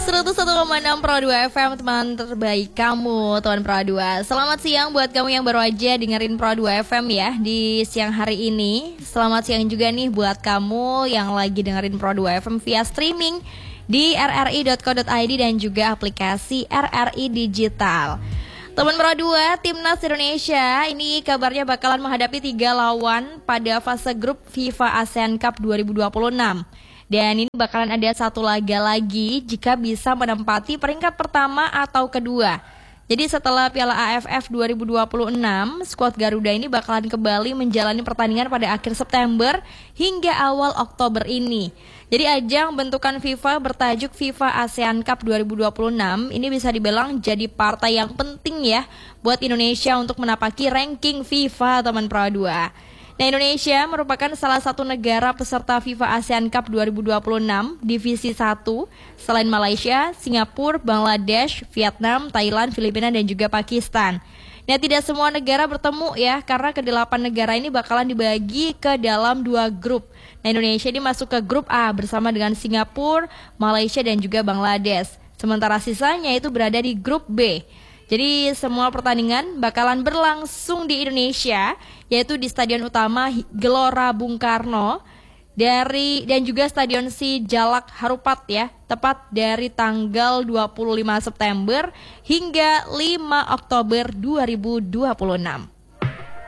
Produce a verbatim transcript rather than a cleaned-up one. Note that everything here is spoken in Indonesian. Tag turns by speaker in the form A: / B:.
A: seratus satu koma enam Pro dua F M, teman terbaik kamu, teman Pro dua. Selamat siang buat kamu yang baru aja dengerin Pro dua F M ya di siang hari ini. Selamat siang juga nih buat kamu yang lagi dengerin Pro dua F M via streaming di r r i dot co dot i d dan juga aplikasi R R I Digital. Teman Pro dua, Timnas Indonesia ini kabarnya bakalan menghadapi tiga lawan pada fase grup FIFA ASEAN Cup dua ribu dua puluh enam. Dan ini bakalan ada satu laga lagi jika bisa menempati peringkat pertama atau kedua. Jadi setelah Piala A F F dua ribu dua puluh enam, skuad Garuda ini bakalan kembali menjalani pertandingan pada akhir September hingga awal Oktober ini. Jadi ajang bentukan FIFA bertajuk FIFA ASEAN Cup dua ribu dua puluh enam ini bisa dibilang jadi partai yang penting ya buat Indonesia untuk menapaki ranking FIFA, teman Pro dua. Nah, Indonesia merupakan salah satu negara peserta FIFA ASEAN Cup dua ribu dua puluh enam Divisi satu selain Malaysia, Singapura, Bangladesh, Vietnam, Thailand, Filipina, dan juga Pakistan. Nah, tidak semua negara bertemu ya, karena kedelapan negara ini bakalan dibagi ke dalam dua grup. Nah, Indonesia ini masuk ke grup A bersama dengan Singapura, Malaysia, dan juga Bangladesh. Sementara sisanya itu berada di grup B. Jadi semua pertandingan bakalan berlangsung di Indonesia, yaitu di Stadion Utama Gelora Bung Karno dari dan juga Stadion Sijalak Harupat ya, tepat dari tanggal dua puluh lima September hingga lima Oktober dua ribu dua puluh enam.